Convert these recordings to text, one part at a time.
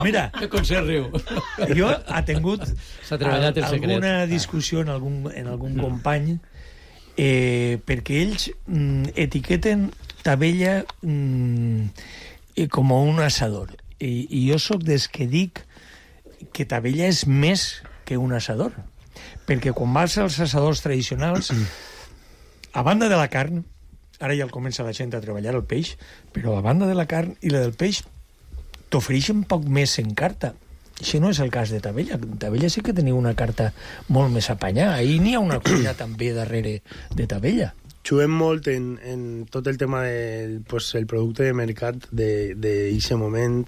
Mira, Com se riu. jo ha tingut S'ha treballat el secret. alguna discussió en algun company perquè ells etiqueten Tavella com un assador. I jo sóc des que dic que Tavella és més que un assador. Perquè quan vas als assadors tradicionals, a banda de la carn, ara ja comença la gent a treballar el peix, però a banda de la carn i la del peix t'ofereixen poc més en carta. Això no és el cas de Tavella. Tavella sí que tenia una carta molt més apanyada. Ahir n'hi ha una cuina també darrere de Tavella. Juguem molt en tot el tema del el producte de mercat d'aquest moment.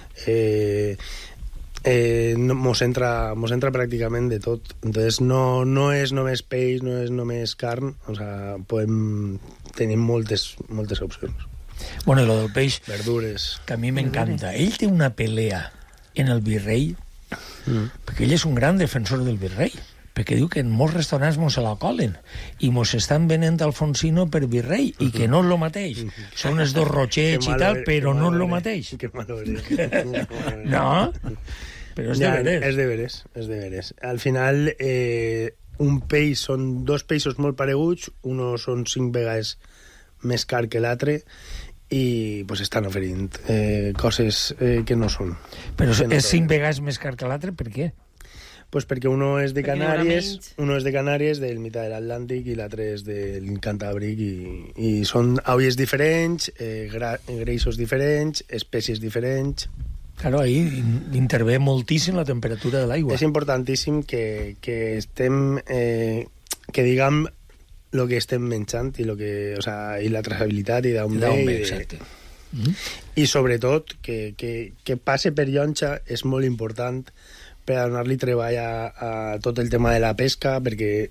Mos entra pràcticament de tot. Entonces no és només peix, no és només carn, o sea, tenim moltes opcions. Bueno, i lo del peix, Verdures. que a mi m'encanta. Ell té una pelea en el virrei, perquè ell és un gran defensor del virrei, perquè diu que en molts restaurants mos se la colen i mos estan venent Alfonsino per virrei, i que no és lo mateix. Són els dos rochets i tal, però no és lo mateix. Que malo eres. No? Però és de veres. És de veres. Al final, un peix són dos peixos molt pareguts, uno són 5 vegades més car que l'altre, i pues estan oferint coses que no són. Però és 5 vegades més car que l'altre, per què? Pues perquè uno és de Canàries, del mitjà de l'Atlàntic, i l'altre és del Cantàbric, i són olles diferents, greixos diferents, espècies diferents. Claro, ahí intervé moltíssim la temperatura de l'aigua. És importantíssim que estem... que diguem el que estem menjant i la traçabilitat i d'on ve. Exacte. I sobretot que passe per llonxa és molt important per a donar-li treball a tot el tema de la pesca, perquè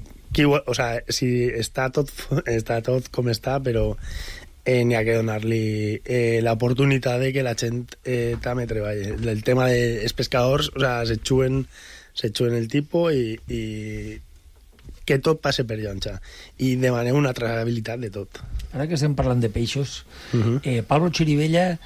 si està tot com està, però n'hi ha que donar-li l'oportunitat de que la gent també treballi. El tema dels pescadors, se juguen el tipus i que tot passe per llonxa, i demanem una traçabilitat de tot. Ara que estem parlant de peixos, Pablo Chirivella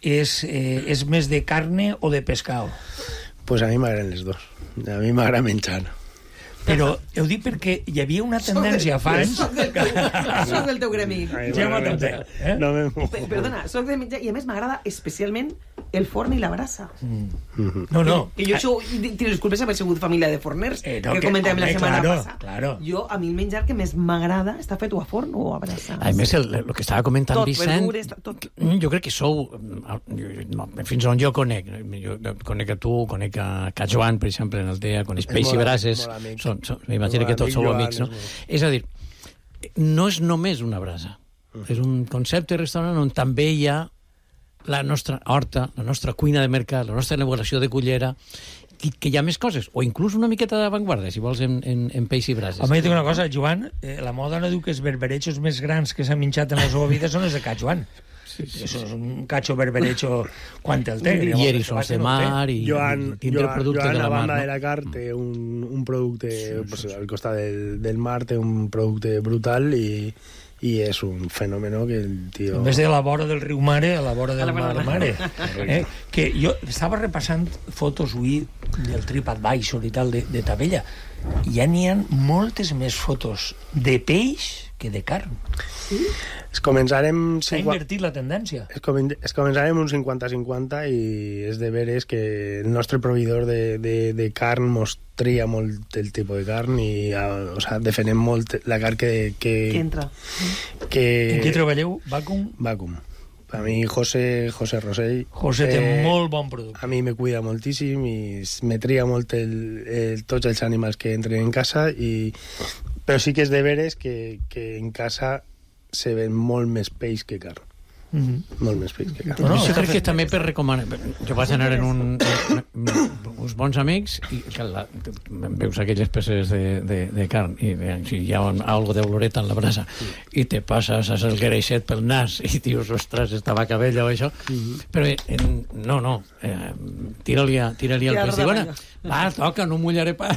és més de carne o de pescado? Pues a mi m'agraden les dos. A mi m'agrada menjar. Però ho dic perquè hi havia una tendència fa anys... Soc del teu gremi. Ja m'ha també. Perdona, soc del mitjà, i a més m'agrada especialment el forn i la brasa. No. Que jo tinc les culpes d'haver sigut família de forners, que comentàvem la setmana passada. Jo, a mi el menjar que més m'agrada està fet o a forn o a brasa. A més, el que estava comentant Vicent, jo crec que sou, fins on jo conec, conec a tu, conec a Joan, per exemple, en el TEA, conec peix i brases, m'imagino que tots sou amics, no? És a dir, no és només una brasa, és un concepte de restaurant on també hi ha la nostra horta, la nostra cuina de mercat, la nostra elaboració de cullera, que hi ha més coses, o inclús una miqueta d'avantguarda, si vols, en peix i brases. Home, jo tinc una cosa, Joan, la moda no diu que els berberechos més grans que s'han menjat en la seva vida són els de Ca Joan. Això és un cacho berberecho quan el té. I erissons de mar, i tindre producte de la mar. Joan, a banda de la carn, té un producte, al costat del mar, té un producte brutal, i és un fenomen que el tio... En vez de la vora del riu Mare, a la vora del mar Mare. Que jo estava repassant fotos avui del TripAdvisor i tal de Tavella, i ja n'hi ha moltes més fotos de peix que de carn. S'ha invertit la tendència. Començarem un 50-50, i és de veres que el nostre proveïdor de carn mos tria molt el tipus de carn, i defenem molt la carn que entra. En què treballeu? Vacum. A mi José Rosell... José té molt bon producte. A mi me cuida moltíssim i me tria molt tots els animals que entren en casa, però sí que és de veres que en casa se ven molt més peix que carn. Molt més peix que carn. Jo crec que també per recomanar... Jo vaig anar en uns bons amics, i veus aquelles peces de carn, i si hi ha algo d'oloreta en la brasa, i te passes el greixet pel nas, i dius, ostres, estava cabella o això, però no, tira-li al peix, i bueno, va, toca, no mullaré pas.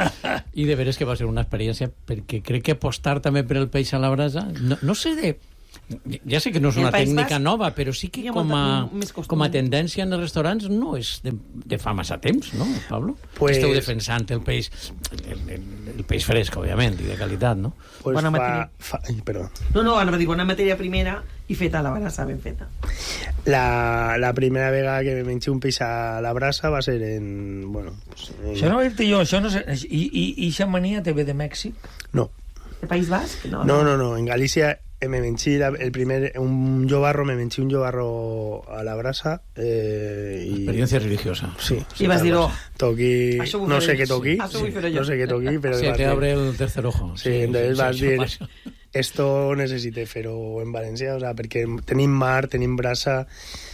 I de veres que va ser una experiència, perquè crec que apostar també per el peix a la brasa, no sé Ja sé que no és una tècnica nova, però sí que com a tendència en els restaurants no és de fa massa temps, no, Pablo? Esteu defensant el peix fresc, òbviament, i de qualitat, no? Bona matèria. Perdó. No, anava a dir bona matèria primera i feta a la brasa, ben feta. La primera vegada que me mengi un peix a la brasa va ser en... Bueno, això no ho he dit jo, això no sé... I aquesta mania te ve de Mèxic? No. De País Basc? No, en Galícia me mengi un llobarro a la brasa. Experiencia religiosa. Sí. I vas dir, toqui, no sé què toqui. No sé què toqui, però... Sí, te abre el tercer ojo. Sí, entonces vas dir, esto necesite fer-ho en València, o sea, perquè tenim mar, tenim brasa,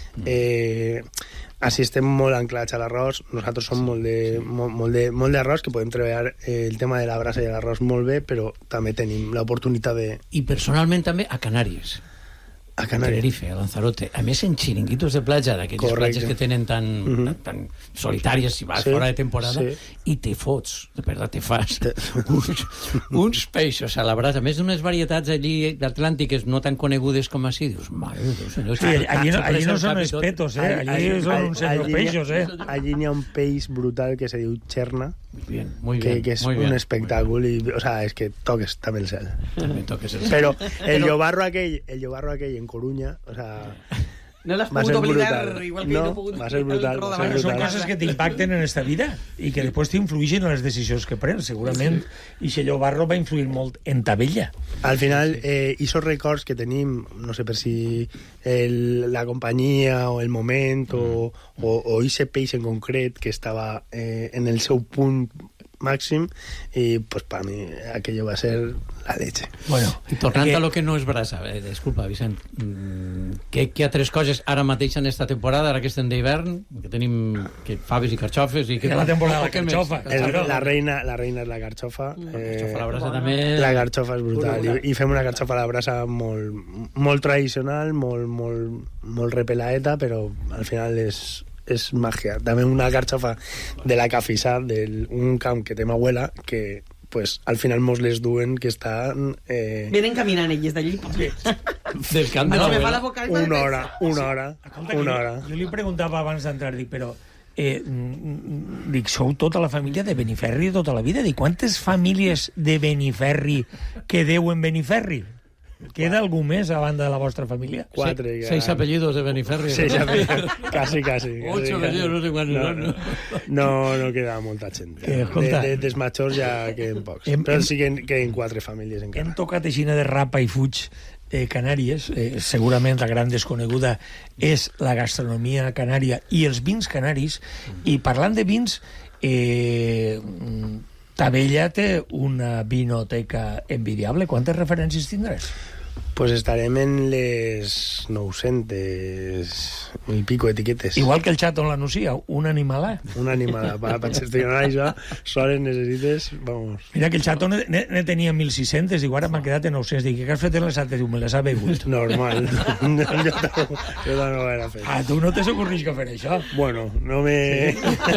així estem molt anclats a l'arròs. Nosaltres som molt d'arròs, que podem treballar el tema de la brasa i l'arròs molt bé, però també tenim l'oportunitat de... I personalment també a Canàries. A Tenerife, a Lanzarote. A més, en xiringuitos de platja, d'aquelles platges que tenen tan solitàries, si vas fora de temporada, i te fots, de veritat, te fas uns peixos a la brasa. A més, d'unes varietats allí atlàntiques no tan conegudes com així. Dius, mare de Déu, sí, allí no són espetos, allí són uns peixos, Allí n'hi ha un peix brutal que se diu xerna, muy bien, que és un espectacle, o sea, és que toques també el cel. També toques el cel. Però el llobarro aquell en Coruña, o sea... No l'has pogut oblidar, igual que no he pogut... Va ser brutal. Són coses que t'impacten en esta vida i que després t'influïxen en les decisions que prens, segurament. I si llobarro va influir molt en ta vella. Al final, esos records que tenim, no sé per si la companyia o el moment o ese peix en concret que estava en el seu punt màxim, i pues para mí aquello va a ser la leche. Bueno, i tornant a lo que no és brasa, disculpa, Vicent, què altres coses ara mateix en esta temporada, ara que estem d'hivern, que tenim faves i carxofes i que la temporada de la carxofa. La reina és la carxofa. Carxofa a la brasa també. La carxofa és brutal. I fem una carxofa a la brasa molt tradicional, molt repelaeta, però al final és magia. També una carxofa de la Cafissà, d'un camp que té ma abuela, que pues al final mos les duen, que estan... Venen caminant elles d'allí. Del camp de l'abuela. Una hora. Jo li preguntava abans d'entrar, dic, però dic, sou tota la família de Beniferri tota la vida? Dic, quantes famílies de Beniferri que deuen Beniferri? Queda algú més a banda de la vostra família? 4. 6 apellidos de Beniferri. 6 apellidos, casi. 8 apellidos, no sé quants. No queda molta gent. Dels majors ja queden pocs. Però sí que queden 4 famílies encara. Hem tocat aixina de rapa i fuig Canàries. Segurament la gran desconeguda és la gastronomia canària i els vins canaris. I parlant de vins... Tabella té una vinoteca envidiable. Quantes referències tindràs? Pues estarem en les 900 i pico etiquetes. Igual que el xat on la Nucia, un animalà. Un animalà. Per gestionar això, sols necessites... Vamos. Mira que el xat ne tenia 1.600, dic, ara m'ha quedat en 900. Dic, què has fet en les altres? Diu, me les ha begut. Normal. Jo no ho era fet. A tu no te s'ocorreix que fer això? Bueno, no me...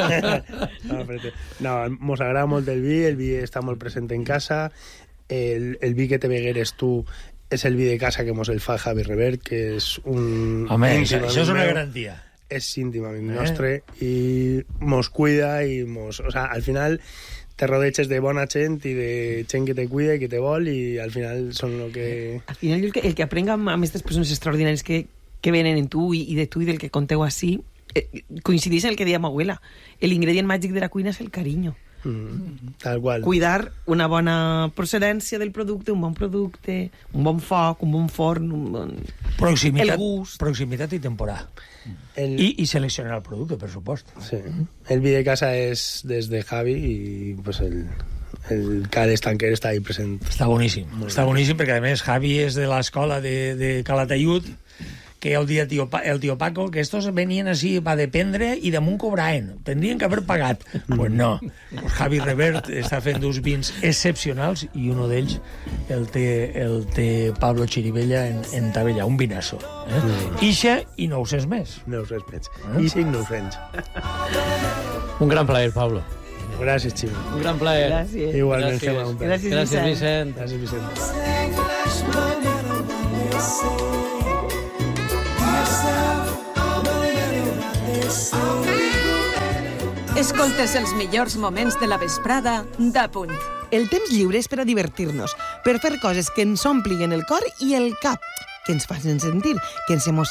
No, mos agrada molt el vi està molt present en casa, el vi que te begueres tu és el vi de casa que mos el fa Javi Revert, que és un... Home, això és una garantia. És íntim amic nostre i mos cuida i mos... O sea, al final te rodeges de bona gent i de gent que te cuida i que te vol, i al final són lo que... Al final el que aprenga amb aquestes persones extraordinàries que venen en tu i de tu i del que conteu així, coincideix en el que deia ma abuela. L'ingredient màgic de la cuina és el carinyo. Tal qual. Cuidar una bona procedència del producte, un bon producte, un bon foc, un bon forn, un bon... Proximitat, el gust. Proximitat i temporada. I seleccionar el producte, per supost. Sí. El vi de casa és des de Javi i pues el Cal Estanquer està ahí present. Està boníssim. Està boníssim perquè, a més, Javi és de l'escola de Calatayud, que el tío Paco, que estos venien així a dependre i damunt cobraven. Tendrien que haver pagat. Pues no. Pues Javi Revert està fent uns vins excepcionals i un d'ells el té Pablo Chirivella en Tabella, un vinasso. Ixa i 900 més. 900 més. Ixa i 900. Un gran plaer, Pablo. Gràcies, Ximo. Un gran plaer. Gràcies. Igualment. Gràcies, Vicent. Gràcies, Vicent. Escoltes els millors moments de la vesprada d'Apunt. El temps lliure és per a divertir-nos, per fer coses que ens ompliguin el cor i el cap, que ens facin sentir, que ens emocionen.